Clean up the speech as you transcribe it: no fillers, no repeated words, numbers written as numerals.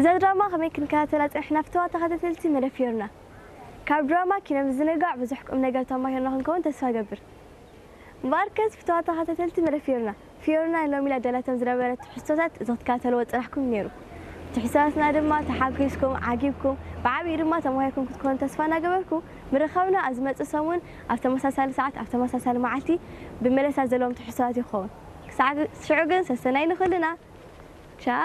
إذا دراما خمي كنكاتلات إحنا فتوى تخطيتلتي ملفيرنا كاب دراما كنا مزنقع بزحكم نقل تماهرنا هنكون تسفى قبر مباركز فتوى تخطيتلتي ملفيرنا فيورنا لو ملا دلاتم زرابلت حسوسات إذا تكاتلوا راحكم نيرو تحساسنا دما تحاكيسكم عاجبكم بعبي دما تماهركم تكون تسفى قبركم مرخونا أزمة السمون أفتمساسال ساعات أفتمساسال معتي بملسا زلوم تحساسات يخون ساعة شعوقن سنين خلنا